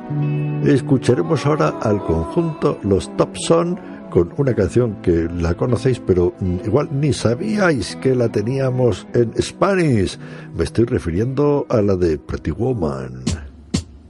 Escucharemos ahora al conjunto Los Top Son con una canción que la conocéis, pero igual ni sabíais que la teníamos en Spanish. Me estoy refiriendo a la de Pretty Woman.